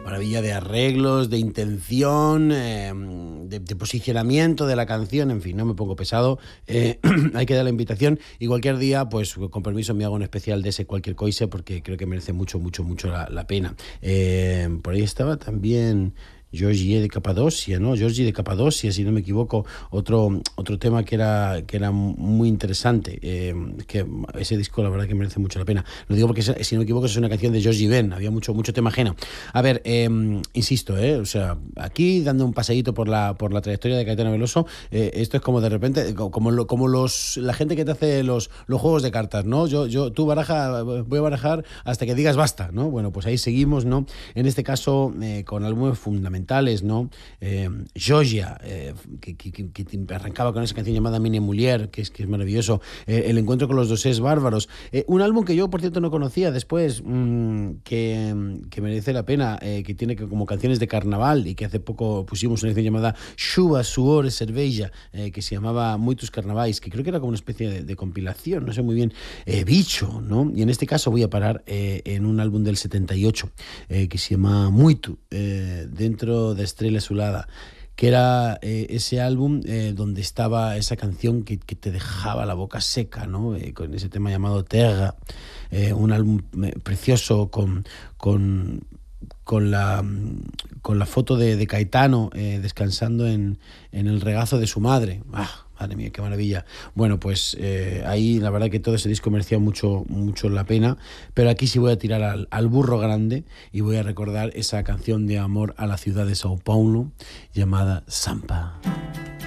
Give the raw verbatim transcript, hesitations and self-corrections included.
maravilla de arreglos, de intención, eh, de, de posicionamiento de la canción, en fin, no me pongo pesado, eh, hay que dar la invitación y cualquier día, pues con permiso me hago un especial de ese cualquier coise porque creo que merece mucho, mucho, mucho la, la pena. Eh, por ahí estaba también Georgie de Capadocia, ¿no? Georgie de Capadocia, si no me equivoco, otro, otro tema que era, que era muy interesante, eh, que ese disco la verdad que merece mucho la pena. Lo digo porque, si no me equivoco, es una canción de Georgie Ben, había mucho, mucho tema ajeno. A ver, eh, insisto, eh, o sea, aquí dando un paseíto por la, por la trayectoria de Caetano Veloso, eh, esto es como de repente, como, lo, como los, la gente que te hace los, los juegos de cartas, ¿no? Yo, yo, tú baraja, voy a barajar hasta que digas basta, ¿no? Bueno, pues ahí seguimos, ¿no? En este caso, eh, con álbumes fundamentales, ¿no? Eh, Georgia, eh, que, que, que arrancaba con esa canción llamada Mine Mulier, que es, que es maravilloso. Eh, el encuentro con los Dosés Bárbaros. Eh, un álbum que yo, por cierto, no conocía después, mmm, que, que merece la pena, eh, que tiene como canciones de carnaval y que hace poco pusimos una canción llamada Xuva, Suor, Cerveja, eh, que se llamaba Muitos Carnavais, que creo que era como una especie de, de compilación, no sé muy bien, eh, Bicho, ¿no? Y en este caso voy a parar eh, en un álbum del setenta y ocho, eh, que se llama Muito, eh, dentro de Estrella Azulada, que era eh, ese álbum eh, donde estaba esa canción que, que te dejaba la boca seca, ¿no? Eh, con ese tema llamado Terra, eh, un álbum eh, precioso con, con, con, la, con la foto de, de Caetano eh, descansando en, en el regazo de su madre. ¡Ah! Madre mía, qué maravilla. Bueno, pues eh, ahí la verdad que todo ese disco merecía mucho, mucho la pena, pero aquí sí voy a tirar al, al burro grande y voy a recordar esa canción de amor a la ciudad de Sao Paulo llamada Sampa.